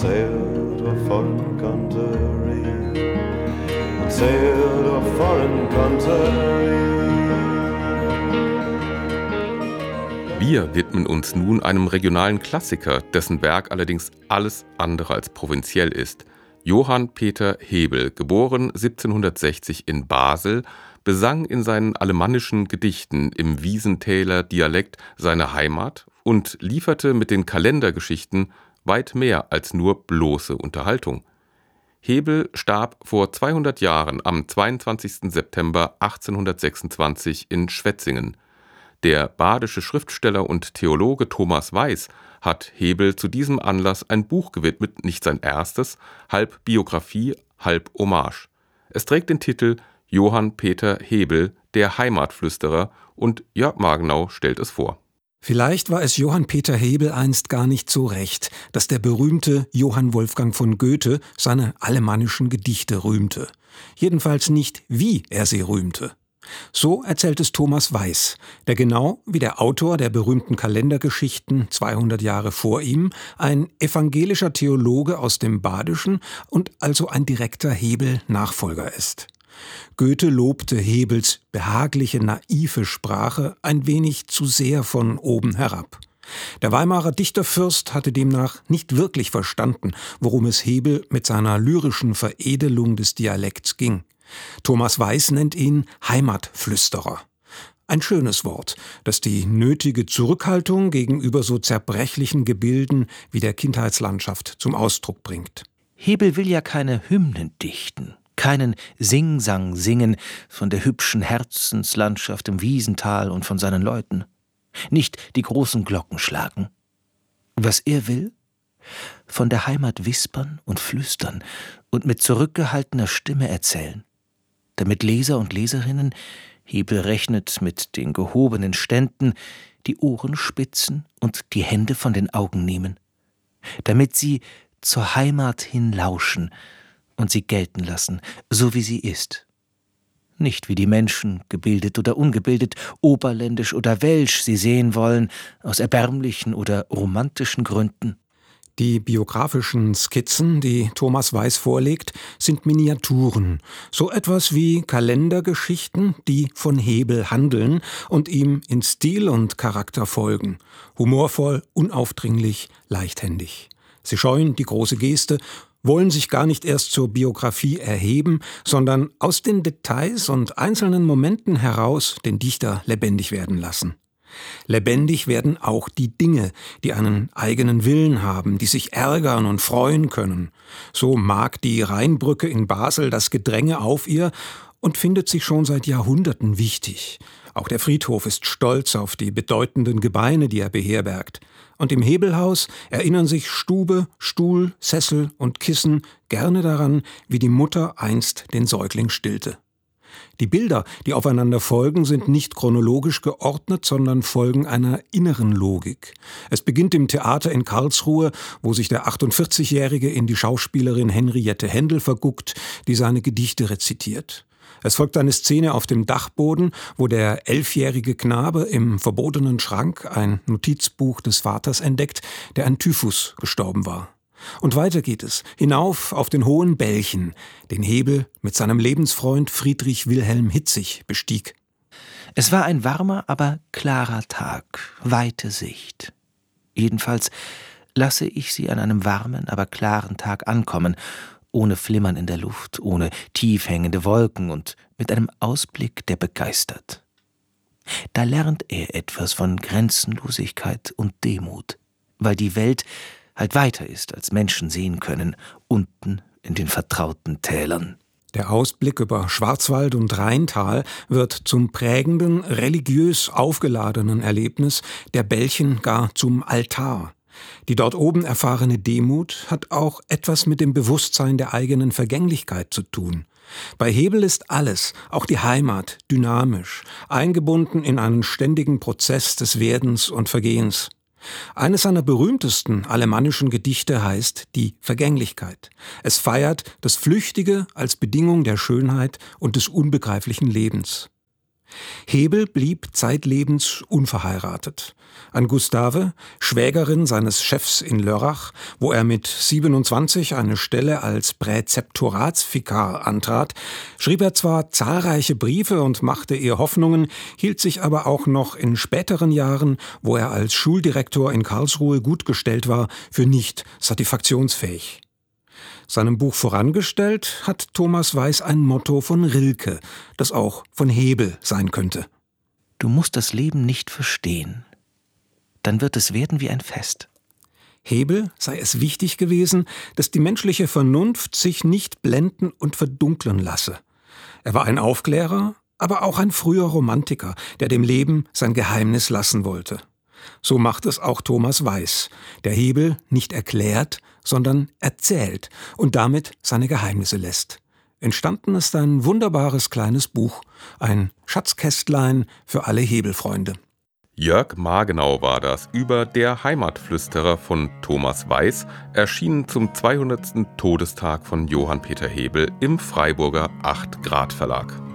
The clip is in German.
Sailed a foreign country, sailed a foreign country. Wir widmen uns nun einem regionalen Klassiker, dessen Werk allerdings alles andere als provinziell ist. Johann Peter Hebel, geboren 1760 in Basel, besang in seinen alemannischen Gedichten im Wiesentäler Dialekt seine Heimat und lieferte mit den Kalendergeschichten weit mehr als nur bloße Unterhaltung. Hebel starb vor 200 Jahren am 22. September 1826 in Schwetzingen. Der badische Schriftsteller und Theologe Thomas Weiß hat Hebel zu diesem Anlass ein Buch gewidmet, nicht sein erstes, halb Biografie, halb Hommage. Es trägt den Titel Johann Peter Hebel, der Heimatflüsterer, und Jörg Margenau stellt es vor. Vielleicht war es Johann Peter Hebel einst gar nicht so recht, dass der berühmte Johann Wolfgang von Goethe seine alemannischen Gedichte rühmte. Jedenfalls nicht, wie er sie rühmte. So erzählt es Thomas Weiß, der genau wie der Autor der berühmten Kalendergeschichten 200 Jahre vor ihm ein evangelischer Theologe aus dem Badischen und also ein direkter Hebel-Nachfolger ist. Goethe lobte Hebels behagliche, naive Sprache ein wenig zu sehr von oben herab. Der Weimarer Dichterfürst hatte demnach nicht wirklich verstanden, worum es Hebel mit seiner lyrischen Veredelung des Dialekts ging. Thomas Weiß nennt ihn Heimatflüsterer. Ein schönes Wort, das die nötige Zurückhaltung gegenüber so zerbrechlichen Gebilden wie der Kindheitslandschaft zum Ausdruck bringt. Hebel will ja keine Hymnen dichten, keinen Singsang singen von der hübschen Herzenslandschaft im Wiesental und von seinen Leuten. Nicht die großen Glocken schlagen. Was er will? Von der Heimat wispern und flüstern und mit zurückgehaltener Stimme erzählen, damit Leser und Leserinnen, Hebel rechnet mit den gehobenen Ständen, die Ohren spitzen und die Hände von den Augen nehmen, damit sie zur Heimat hin lauschen und sie gelten lassen, so wie sie ist. Nicht wie die Menschen, gebildet oder ungebildet, oberländisch oder welsch, sie sehen wollen, aus erbärmlichen oder romantischen Gründen. Die biografischen Skizzen, die Thomas Weiß vorlegt, sind Miniaturen, so etwas wie Kalendergeschichten, die von Hebel handeln und ihm in Stil und Charakter folgen. Humorvoll, unaufdringlich, leichthändig. Sie scheuen die große Geste, wollen sich gar nicht erst zur Biografie erheben, sondern aus den Details und einzelnen Momenten heraus den Dichter lebendig werden lassen. Lebendig werden auch die Dinge, die einen eigenen Willen haben, die sich ärgern und freuen können. So mag die Rheinbrücke in Basel das Gedränge auf ihr und findet sich schon seit Jahrhunderten wichtig. Auch der Friedhof ist stolz auf die bedeutenden Gebeine, die er beherbergt. Und im Hebelhaus erinnern sich Stube, Stuhl, Sessel und Kissen gerne daran, wie die Mutter einst den Säugling stillte. Die Bilder, die aufeinander folgen, sind nicht chronologisch geordnet, sondern folgen einer inneren Logik. Es beginnt im Theater in Karlsruhe, wo sich der 48-Jährige in die Schauspielerin Henriette Händel verguckt, die seine Gedichte rezitiert. Es folgt eine Szene auf dem Dachboden, wo der 11-jährige Knabe im verbotenen Schrank ein Notizbuch des Vaters entdeckt, der an Typhus gestorben war. Und weiter geht es, hinauf auf den Hohen Belchen, den Hebel mit seinem Lebensfreund Friedrich Wilhelm Hitzig bestieg. Es war ein warmer, aber klarer Tag, weite Sicht. Jedenfalls lasse ich sie an einem warmen, aber klaren Tag ankommen, ohne Flimmern in der Luft, ohne tief hängende Wolken und mit einem Ausblick, der begeistert. Da lernt er etwas von Grenzenlosigkeit und Demut, weil die Welt halt weiter ist, als Menschen sehen können, unten in den vertrauten Tälern. Der Ausblick über Schwarzwald und Rheintal wird zum prägenden, religiös aufgeladenen Erlebnis, der Belchen gar zum Altar. Die dort oben erfahrene Demut hat auch etwas mit dem Bewusstsein der eigenen Vergänglichkeit zu tun. Bei Hebel ist alles, auch die Heimat, dynamisch, eingebunden in einen ständigen Prozess des Werdens und Vergehens. Eines seiner berühmtesten alemannischen Gedichte heißt Die Vergänglichkeit. Es feiert das Flüchtige als Bedingung der Schönheit und des unbegreiflichen Lebens. Hebel blieb zeitlebens unverheiratet. An Gustave, Schwägerin seines Chefs in Lörrach, wo er mit 27 eine Stelle als Präzeptoratsvikar antrat, schrieb er zwar zahlreiche Briefe und machte ihr Hoffnungen, hielt sich aber auch noch in späteren Jahren, wo er als Schuldirektor in Karlsruhe gut gestellt war, für nicht satisfaktionsfähig. Seinem Buch vorangestellt hat Thomas Weiß ein Motto von Rilke, das auch von Hebel sein könnte. Du musst das Leben nicht verstehen. Dann wird es werden wie ein Fest. Hebel sei es wichtig gewesen, dass die menschliche Vernunft sich nicht blenden und verdunkeln lasse. Er war ein Aufklärer, aber auch ein früher Romantiker, der dem Leben sein Geheimnis lassen wollte. So macht es auch Thomas Weiß, der Hebel nicht erklärt, sondern erzählt und damit seine Geheimnisse lässt. Entstanden ist ein wunderbares kleines Buch, ein Schatzkästlein für alle Hebelfreunde. Jörg Margenau war das über Der Heimatflüsterer von Thomas Weiß, erschienen zum 200. Todestag von Johann Peter Hebel im Freiburger 8 Grad Verlag.